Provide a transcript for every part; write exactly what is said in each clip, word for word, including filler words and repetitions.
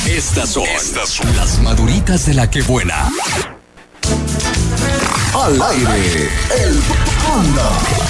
Estas son, Estas son las maduritas de la que buena. Al aire, el Panda.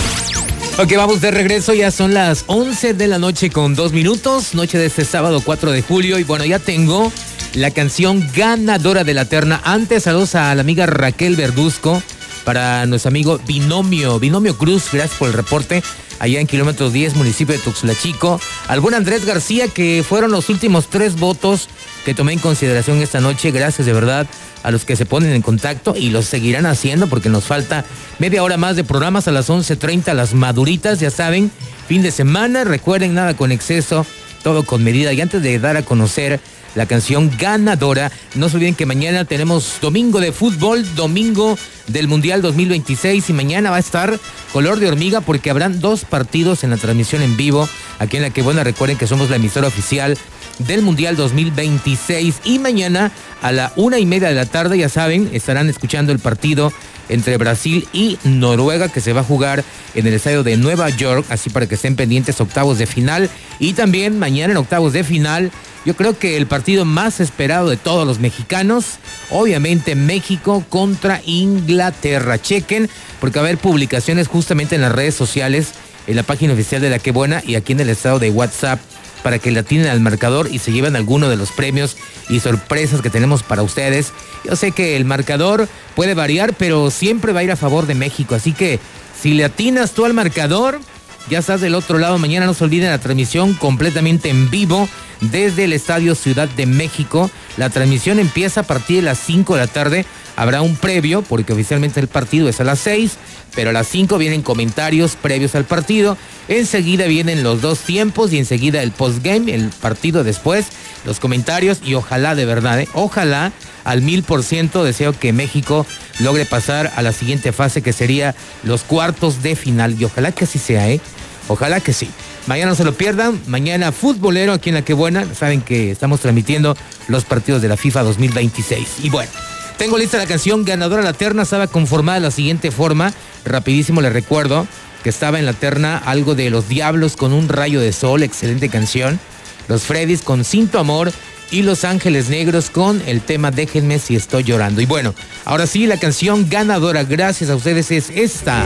Ok, vamos de regreso, ya son las once de la noche con dos minutos, noche de este sábado cuatro de julio, y bueno, ya tengo la canción ganadora de la terna. Antes, saludos a la amiga Raquel Verduzco, para nuestro amigo Binomio, Binomio Cruz, gracias por el reporte, allá en kilómetro diez, municipio de Tuxtla Chico. Al buen Andrés García, que fueron los últimos tres votos que tomé en consideración esta noche, gracias de verdad a los que se ponen en contacto y los seguirán haciendo porque nos falta media hora más de programas. A las once treinta las maduritas, ya saben, fin de semana, recuerden, nada con exceso, todo con medida. Y antes de dar a conocer la canción ganadora, no se olviden que mañana tenemos domingo de fútbol, domingo del Mundial dos mil veintiséis, y mañana va a estar color de hormiga porque habrán dos partidos en la transmisión en vivo aquí en La Que Buena. Recuerden que somos la emisora oficial del Mundial dos mil veintiséis, y mañana a la una y media de la tarde, ya saben, estarán escuchando el partido entre Brasil y Noruega, que se va a jugar en el estadio de Nueva York, así para que estén pendientes, octavos de final. Y también mañana en octavos de final, yo creo que el partido más esperado de todos los mexicanos, obviamente México contra Inglaterra. Chequen, porque va a haber publicaciones justamente en las redes sociales, en la página oficial de La Que Buena y aquí en el estado de WhatsApp, para que le atinen al marcador y se lleven alguno de los premios y sorpresas que tenemos para ustedes. Yo sé que el marcador puede variar, pero siempre va a ir a favor de México, así que si le atinas tú al marcador, ya estás del otro lado. Mañana no se olviden la transmisión completamente en vivo desde el Estadio Ciudad de México. La transmisión empieza a partir de las cinco de la tarde. Habrá un previo, porque oficialmente el partido es a las seis, pero a las cinco vienen comentarios previos al partido. Enseguida vienen los dos tiempos y enseguida el postgame, el partido después, los comentarios, y ojalá de verdad, ¿eh? ojalá al mil por ciento deseo que México logre pasar a la siguiente fase, que sería los cuartos de final, y ojalá que así sea, ¿eh? Ojalá que sí. Mañana no se lo pierdan, mañana futbolero aquí en La Que Buena. Saben que estamos transmitiendo los partidos de la FIFA dos mil veintiséis. Y bueno, tengo lista la canción ganadora. La terna estaba conformada de la siguiente forma. Rapidísimo les recuerdo que estaba en la terna algo de Los Diablos con Un Rayo de Sol, excelente canción. Los Freddys con Sin Tu Amor y Los Ángeles Negros con el tema Déjenme Si Estoy Llorando. Y bueno, ahora sí, la canción ganadora, gracias a ustedes, es esta.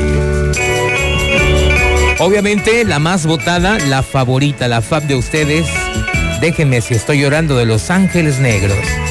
Obviamente la más votada, la favorita, la fab de ustedes, Déjenme Si Estoy Llorando, de Los Ángeles Negros.